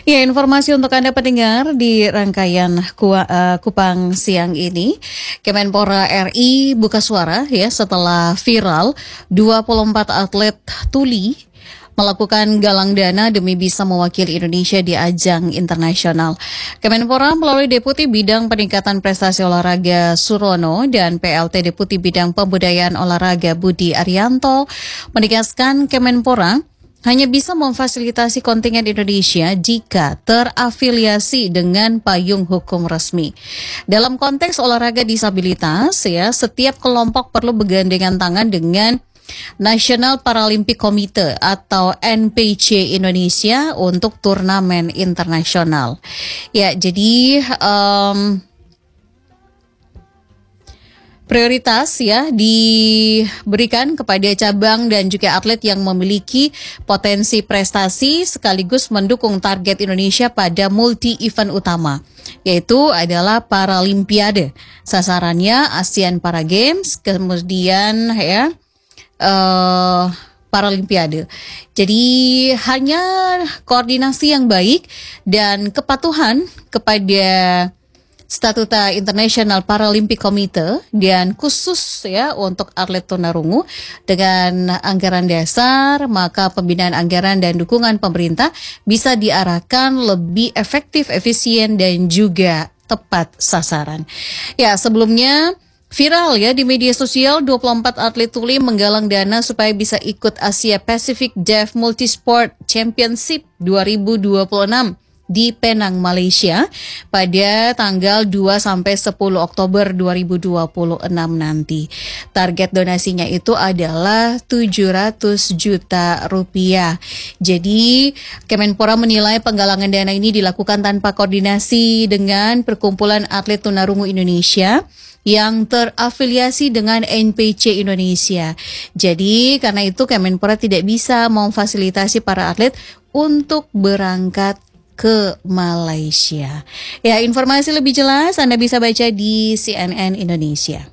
Ya, informasi untuk Anda pendengar di rangkaian Kupang siang ini, Kemenpora RI buka suara ya setelah viral 24 atlet tuli melakukan galang dana demi bisa mewakili Indonesia di ajang internasional. Kemenpora melalui Deputi Bidang Peningkatan Prestasi Olahraga Surono dan PLT Deputi Bidang Pembudayaan Olahraga Budi Arianto menegaskan Kemenpora hanya bisa memfasilitasi kontingen Indonesia jika terafiliasi dengan payung hukum resmi. Dalam konteks olahraga disabilitas, ya, setiap kelompok perlu bergandengan tangan dengan National Paralympic Committee atau NPC Indonesia untuk turnamen internasional. Ya, jadi prioritas ya diberikan kepada cabang dan juga atlet yang memiliki potensi prestasi sekaligus mendukung target Indonesia pada multi-event utama, yaitu adalah Paralimpiade. Sasarannya ASEAN Para Games, kemudian ya Paralimpiade. Jadi hanya koordinasi yang baik dan kepatuhan kepada Statuta International Paralympic Committee dan khusus ya untuk atlet tunarungu dengan anggaran dasar, maka pembinaan anggaran dan dukungan pemerintah bisa diarahkan lebih efektif, efisien dan juga tepat sasaran. Ya, sebelumnya viral ya di media sosial 24 atlet tuli menggalang dana supaya bisa ikut Asia Pacific Deaf Multisport Championship 2026 di Penang, Malaysia pada tanggal 2-10 Oktober 2026 nanti. Target donasinya itu adalah 700 juta rupiah. Jadi Kemenpora menilai penggalangan dana ini dilakukan tanpa koordinasi dengan Perkumpulan Atlet Tunarungu Indonesia yang terafiliasi dengan NPC Indonesia. Jadi karena itu Kemenpora tidak bisa memfasilitasi para atlet untuk berangkat ke Malaysia. Ya, informasi lebih jelas Anda bisa baca di CNN Indonesia.